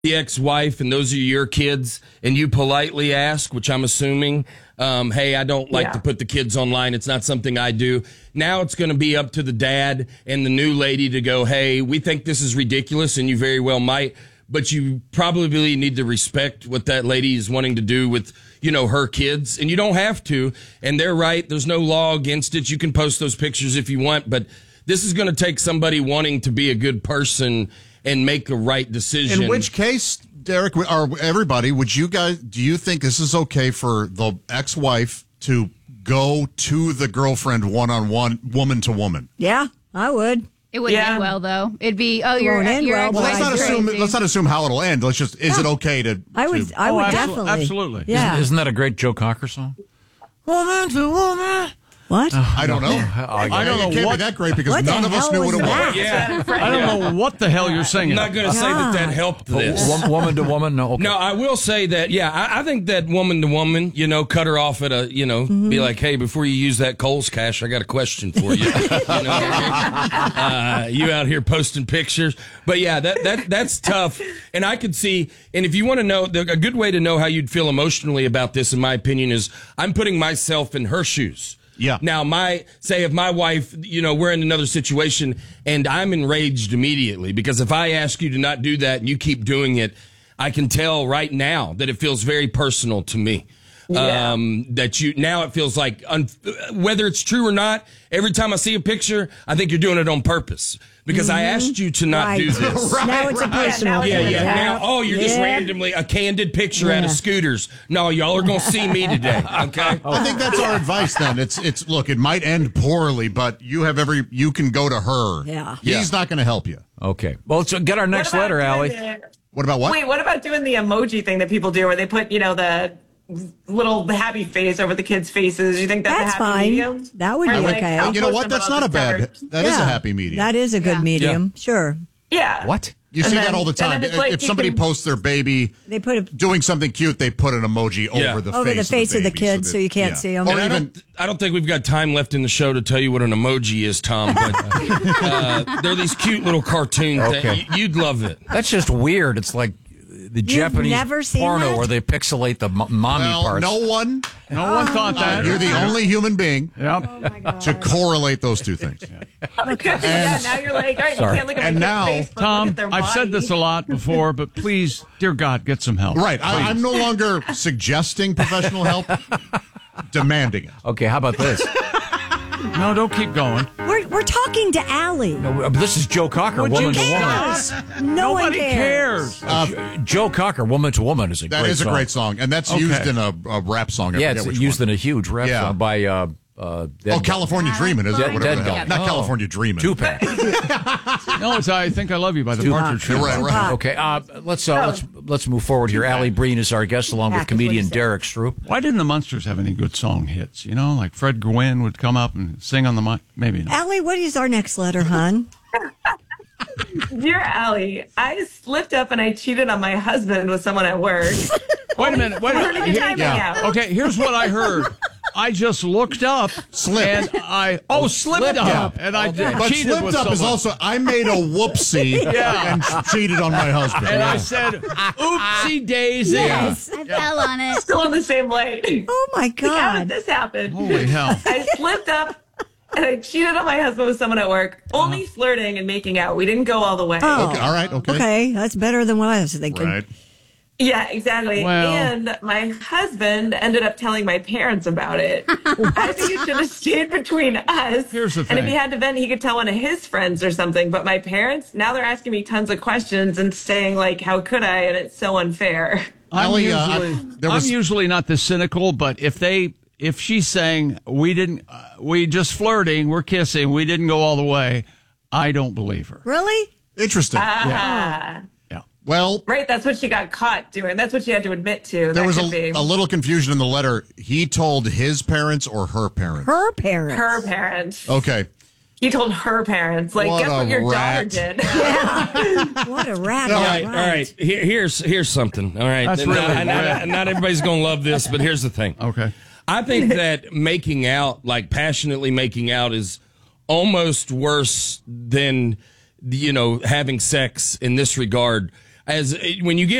the ex-wife and those are your kids, and you politely ask, which I'm assuming, hey, I don't like to put the kids online. It's not something I do. Now it's going to be up to the dad and the new lady to go, hey, we think this is ridiculous, and you very well might, but you probably need to respect what that lady is wanting to do with, her kids. And you don't have to, and they're right. There's no law against it. You can post those pictures if you want, but this is going to take somebody wanting to be a good person and make a right decision. In which case, Derek, or everybody, do you think this is okay for the ex-wife to go to the girlfriend one-on-one, woman to woman? Yeah, I would. It wouldn't end well, though. It'd be, you're well, let's not assume how it'll end. Is it okay to? I would definitely. Absolutely. Yeah. Isn't that a great Joe Cocker song? Woman to woman. What? I don't know. I don't know. It can't be that great because none of us knew what it was. Yeah. I don't know what the hell you're singing. I'm not going to say that helped this. Woman to woman? No, okay. No, I will say that, I think that woman to woman, cut her off at be like, hey, before you use that Kohl's cash, I got a question for you. You out here posting pictures. But yeah, that's tough. And I could see, and if you want to know, a good way to know how you'd feel emotionally about this, in my opinion, is I'm putting myself in her shoes. Yeah. Now, if my wife, we're in another situation and I'm enraged immediately because if I ask you to not do that and you keep doing it, I can tell right now that it feels very personal to me. Yeah. Now it feels like, whether it's true or not, every time I see a picture, I think you're doing it on purpose. Because I asked you to not do this. Now it's a personal thing. Now, you're just randomly a candid picture out of Scooters. No, y'all are going to see me today, okay? I think that's our advice then. It's look, it might end poorly, but you can go to her. Yeah. He's not going to help you. Okay. Well, let's get our next letter, Allie. What about what? Wait, what about doing the emoji thing that people do where they put, the little happy face over the kids' faces? You think that's a happy fine. medium? That would be okay. You know what? That's not a bad. That is a happy medium. That is a good medium. Sure. Yeah. What? You see that all the time. If somebody posts their baby doing something cute, they put an emoji over the face of the kid so you can't see them. Or I don't think we've got time left in the show to tell you what an emoji is, Tom, but they're these cute little cartoons that you'd love it. That's just weird. It's like the Japanese porno where they pixelate the mommy parts. No one thought that. You're the only human being to correlate those two things. Now you're like, all right, you can't look at my kid's face, Tom, I've said this a lot before, but please, dear God, get some help. Right. I'm no longer suggesting professional help, demanding it. Okay, how about this? No, don't keep going. We're talking to Allie. No, this is Joe Cocker, woman to woman. No Nobody one cares. Joe Cocker, woman to woman, is a great song. That is a great song, and that's used in a rap song. It's used in a huge rap song by... California Dreamin', is it? Whatever the hell. Not California Dreamin'. Tupac. No, it's I Think I Love You by the Partridge Family. Right. Okay, let's move forward here. Allie Breen is our guest, along with comedian Derek Stroop. Why didn't the Munsters have any good song hits? Like Fred Gwynne would come up and sing on the mic. Maybe not. Allie, what is our next letter, hon? Dear Allie, I slipped up and I cheated on my husband with someone at work. Wait a minute. Okay, here's what I heard. I just looked up and slipped up and I cheated slipped with up someone. Is also I made a whoopsie and cheated on my husband. And I said, oopsie daisy. Yes. I fell on it. Still on the same lane. Oh my God. How did this happen? Holy hell. I slipped up and I cheated on my husband with someone at work. Only flirting and making out. We didn't go all the way. Oh. Okay, all right, okay. Okay, that's better than what I was thinking. Right. Yeah, exactly. Well. And my husband ended up telling my parents about it. I think it should have stayed between us. Here's the And if thing. he had to vent, he could tell one of his friends or something. But my parents, now they're asking me tons of questions and saying, like, how could I? And it's so unfair. I'm Allie, usually not this cynical, but if she's saying we just flirting, we're kissing, we didn't go all the way, I don't believe her. Really? Interesting. Yeah. Well, Right, that's what she got caught doing. That's what she had to admit to. there was a be little confusion in the letter. He told his parents or her parents? Her parents. her parents. Okay. He told her parents, like, What guess a what your rat. daughter did. What a rat. All right. Here's something. All right. That's really not everybody's going to love this, but here's the thing. Okay. I think that making out, like passionately making out, is almost worse than, having sex in this regard. as when you get